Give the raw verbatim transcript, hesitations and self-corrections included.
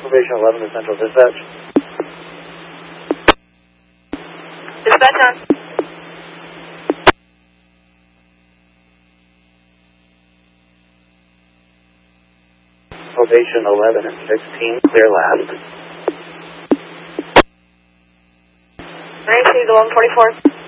Probation eleven to Central Dispatch. Dispatch on. Probation eleven and sixteen, clear last. Alright, please eleven forty-four.